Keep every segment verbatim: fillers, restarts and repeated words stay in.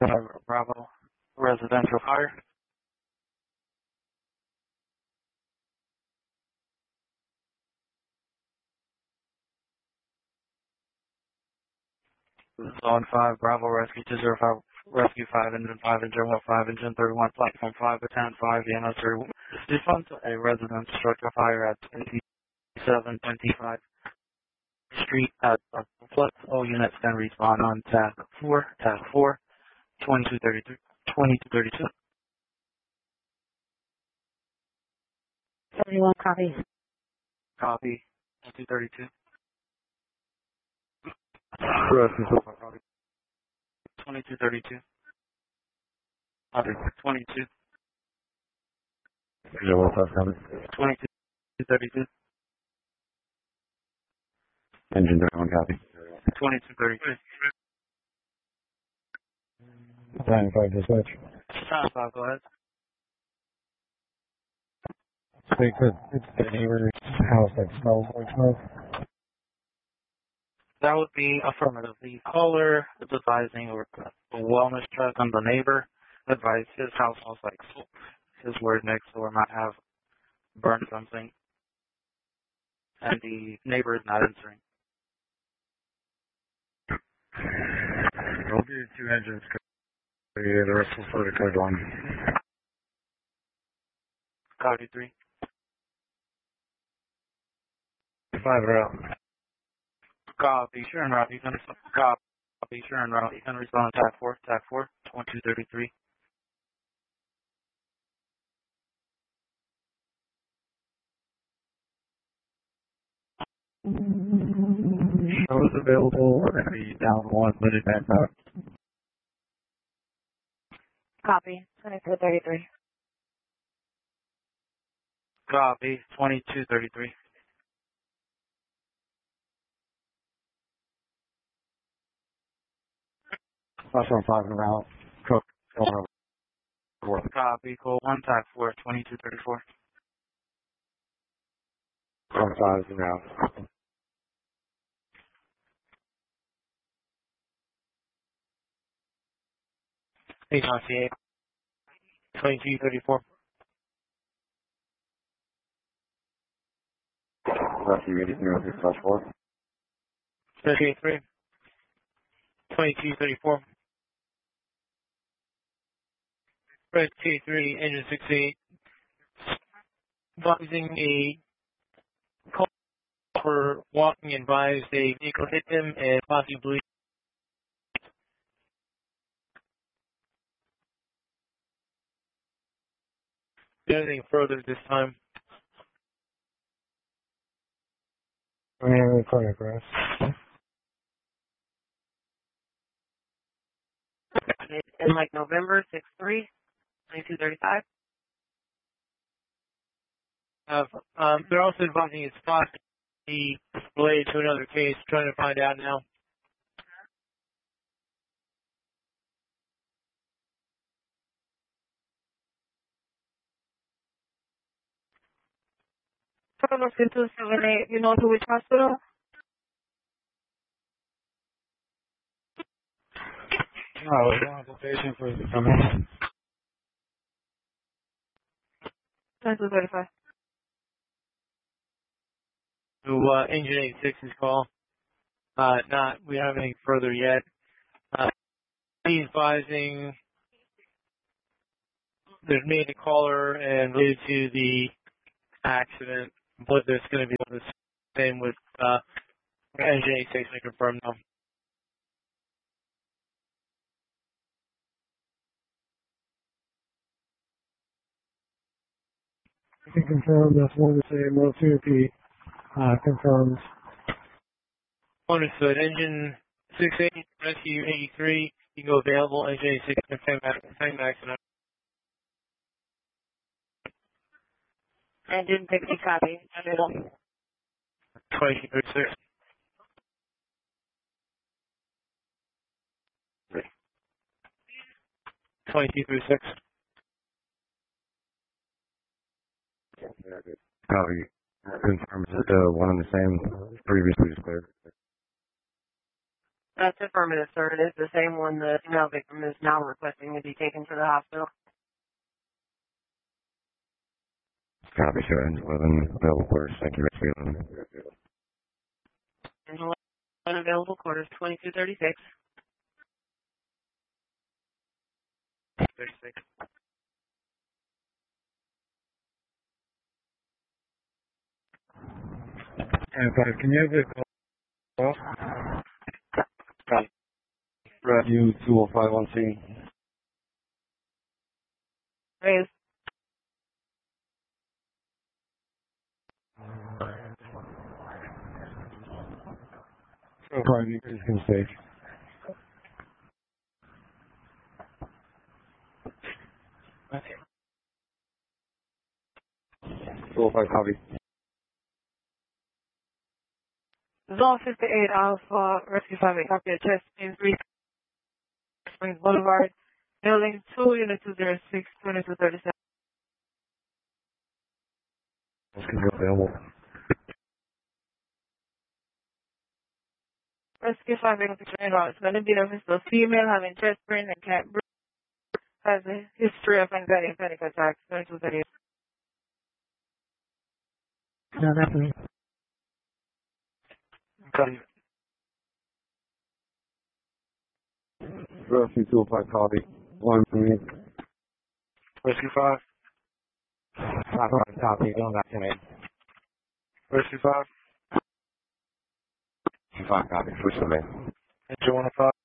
Bravo, residential fire. Zone five, Bravo, rescue two zero five, rescue five, engine five, engine one five, engine thirty-one, platform five, attend five, E M S thirty-one. Respond to a residence structure fire at twenty-seven twenty-five Street at Flex. All units can respond on tag four, tag four, twenty-two thirty-three, twenty-two thirty-two. seventy-one, copy. Copy, twenty-two thirty-two. Rescue so far, copy. twenty-two thirty-two. Copy, twenty-two. Engine one five, copy. twenty-two thirty-two. Engine thirty-one, copy. twenty-two thirty-two. nine five, dispatch. Time five, go ahead. Speak good. It's the neighbor's house that smells like smoke. That would be affirmative. The caller is advising or a wellness check on the neighbor. Advise his house smells like smoke. His word next door might have burned something. And the neighbor is not answering. I'll do two engines. Yeah, the rest will sort of code one. Copy three. Five are out. Copy, sure and route. You can respond. Copy, sure and route. You can respond to tag four, tag four, twenty-two thirty-three. Shows available at the down one minute back out. Copy, twenty-two thirty-three. Copy, twenty-two thirty-three. Last one five and around. Cook. Four. Copy, call one, tag four, twenty-two thirty-four. One five and around. H R C eight, twenty-two thirty-four. Rescue eighty-three with slash four. Rescue three, twenty-two thirty-four. Rescue three, engine sixty-eight. Advising a call for walking advised a vehicle hit him and possibly anything further this time. Yeah, cardiac arrest. In like November, six three, twenty-two thirty-five. Uh, um, they're also advising it's possibly related to another case, trying to find out now. Total two seven eight, you know to which hospital? No, it's one application for the come twenty-two thirty-five. To uh, engine eighty-six's call. Uh, not, we don't have anything further yet. Uh, he's advising there's made a caller and related to the accident, but there's going to be the same with uh, engine eighty-six, I confirm now. You can confirm that's one the same. Well, two P uh, confirms. Understood. Engine sixty-eight, rescue eighty-three, you can go available. Engine eighty-six, same same accident. Engine sixty, copy. Middle. twenty-two thirty-six. twenty-two thirty-six. Copy. Confirms that uh, one and the same previously declared. That's affirmative, sir. It is the same one the female victim is now requesting to be taken to the hospital. Copy, sure. eleven available quarters. Thank you, Rescue eleven. And unavailable quarters, twenty-two thirty-six. thirty-six. And five, can you have the call? Copy. Rescue two oh five one C. Raise. So private is can stage. two oh five copy. Zone fifty-eight Alpha Rescue five eight. Copy. Chest in three Springs Boulevard. Building two, unit two zero six, twenty-two thirty-seven. Rescue available. Rescue five eight. It's going to be a pistol female having chest pain and can't breathe. Has a history of anxiety and panic attacks. twenty-two thirty-eight. No, that's me. Copy. Rescue two oh five copy. One for me. Rescue five. Five copy. Going back to me. Rescue five. Five copy. Switch to me. Engine one oh five.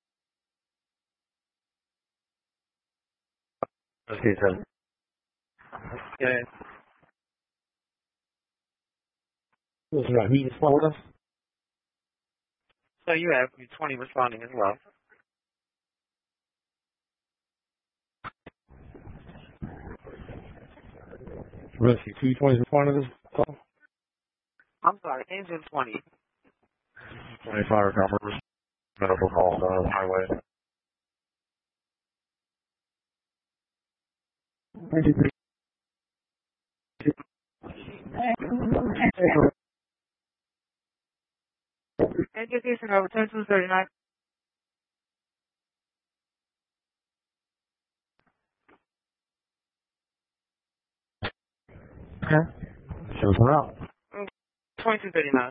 Rescue ten. Yeah. Who's right? He just followed us? So you have twenty responding as well. Rescue two twenty responded to this call? I'm sorry, engine twenty. twenty-five recovered. Medical call on the highway. Education over twenty-two thirty-nine. Okay. Shows her out. twenty-two thirty-nine.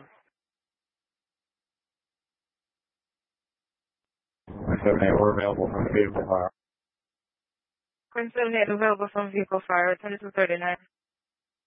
Okay, we're available from vehicle fire. Queen seventy-eight available from vehicle fire, twenty-two thirty-nine.